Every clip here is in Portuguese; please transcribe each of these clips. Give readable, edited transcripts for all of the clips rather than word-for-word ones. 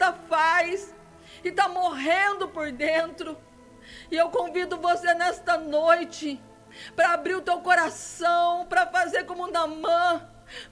ela faz e está morrendo por dentro. E eu convido você nesta noite para abrir o teu coração, para fazer como Naamã,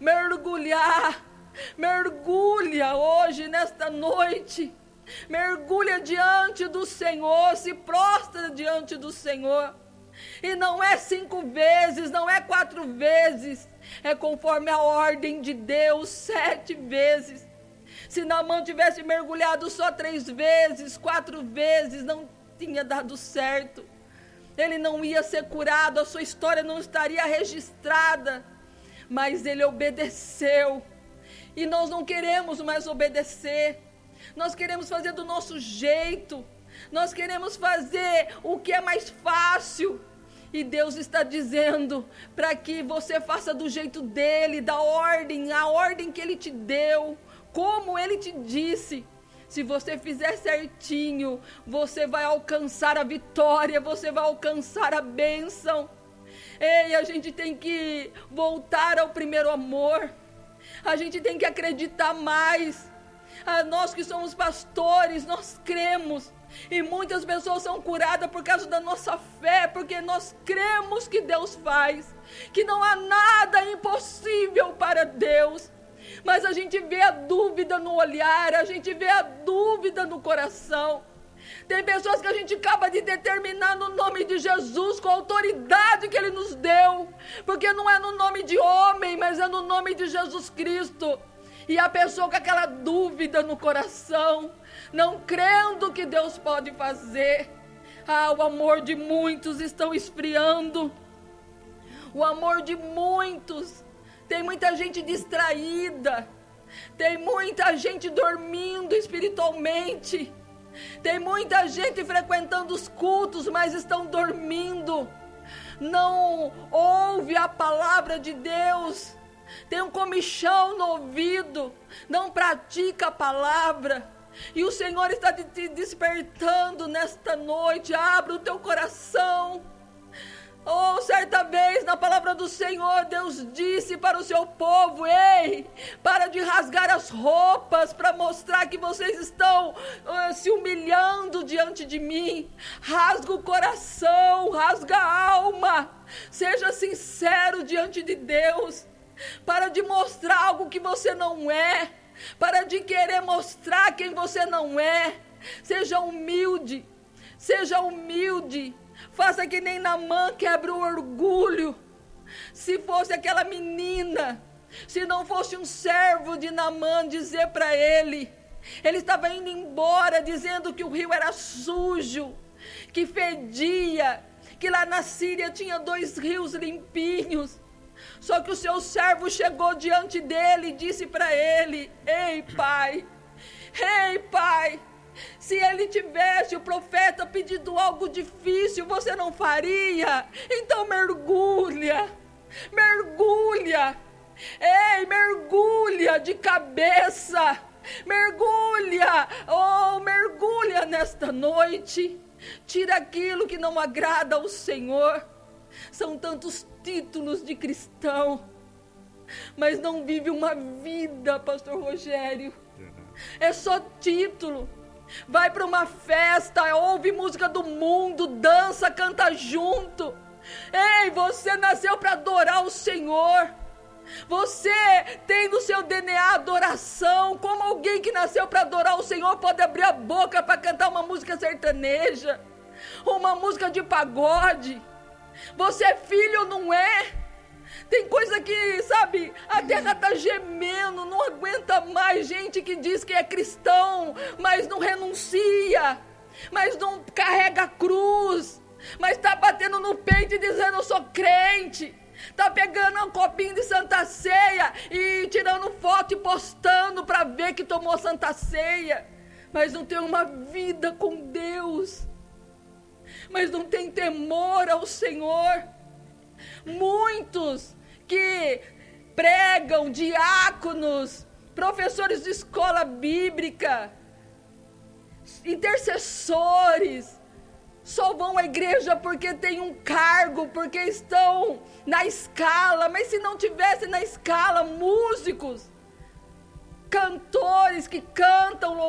mergulha hoje, nesta noite, mergulha diante do Senhor, se prostra diante do Senhor, e não é 5 vezes, não é 4 vezes, é conforme a ordem de Deus, 7 vezes. Se Naamã tivesse mergulhado só 3 vezes, 4 vezes, não tinha dado certo, ele não ia ser curado, a sua história não estaria registrada, mas ele obedeceu. E nós não queremos mais obedecer, nós queremos fazer do nosso jeito, nós queremos fazer o que é mais fácil, e Deus está dizendo para que você faça do jeito dele, da ordem, a ordem que ele te deu, como ele te disse. Se você fizer certinho, você vai alcançar a vitória, você vai alcançar a bênção. Ei, a gente tem que voltar ao primeiro amor, a gente tem que acreditar mais. Nós que somos pastores, nós cremos, e muitas pessoas são curadas por causa da nossa fé, porque nós cremos que Deus faz, que não há nada impossível para Deus. Mas a gente vê a dúvida no olhar, a gente vê a dúvida no coração. Tem pessoas que a gente acaba de determinar no nome de Jesus, com a autoridade que Ele nos deu, porque não é no nome de homem, mas é no nome de Jesus Cristo. E a pessoa com aquela dúvida no coração, não crendo que Deus pode fazer. O amor de muitos está esfriando, o amor de muitos. Tem muita gente distraída, tem muita gente dormindo espiritualmente, tem muita gente frequentando os cultos, mas estão dormindo, não ouve a palavra de Deus, tem um comichão no ouvido, não pratica a palavra. E o Senhor está te despertando nesta noite. Abra o teu coração. Certa vez na palavra do Senhor, Deus disse para o seu povo: ei, para de rasgar as roupas para mostrar que vocês estão se humilhando diante de mim. Rasga o coração, rasga a alma, seja sincero diante de Deus. Para de mostrar algo que você não é, para de querer mostrar quem você não é. Seja humilde, seja humilde. Faça que nem Naamã, quebra o orgulho. Se fosse aquela menina, se não fosse um servo de Naamã dizer para ele estava indo embora dizendo que o rio era sujo, que fedia, que lá na Síria tinha 2 rios limpinhos. Só que o seu servo chegou diante dele e disse para ele: ei pai, se ele tivesse, o profeta, pedido algo difícil, você não faria? Então mergulha, ei, mergulha de cabeça, mergulha nesta noite, tira aquilo que não agrada ao Senhor. São tantos títulos de cristão, mas não vive uma vida, pastor Rogério, é só título. Vai para uma festa, ouve música do mundo, dança, canta junto. Ei, você nasceu para adorar o Senhor. Você tem no seu DNA adoração. Como alguém que nasceu para adorar o Senhor pode abrir a boca para cantar uma música sertaneja, uma música de pagode? Você é filho, não é? Tem coisa que, sabe, a terra está gemendo, não aguenta mais gente que diz que é cristão, mas não renuncia, mas não carrega a cruz, mas está batendo no peito e dizendo: eu sou crente. Está pegando um copinho de Santa Ceia e tirando foto e postando para ver que tomou Santa Ceia, mas não tem uma vida com Deus, mas não tem temor ao Senhor. Muitos que pregam, diáconos, professores de escola bíblica, intercessores, só vão à igreja porque tem um cargo, porque estão na escala. Mas se não tivesse na escala, músicos, cantores que cantam